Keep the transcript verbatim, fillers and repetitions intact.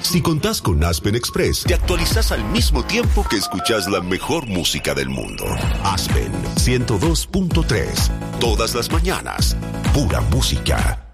Si contás con Aspen Express, te actualizás al mismo tiempo que escuchás la mejor música del mundo. Aspen ciento dos punto tres. Todas las mañanas. Pura música.